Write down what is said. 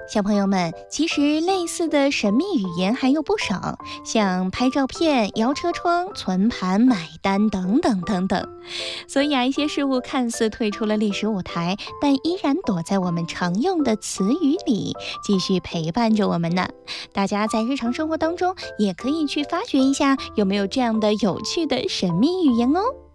小朋友们，其实类似的神秘语言还有不少，像拍照片、摇车窗、存盘、买单等等等等。所以一些事物看似退出了历史舞台，但依然躲在我们常用的词语里，继续陪伴着我们呢。大家在日常生活当中也可以去发掘一下，有没有这样的有趣的神秘语言哦。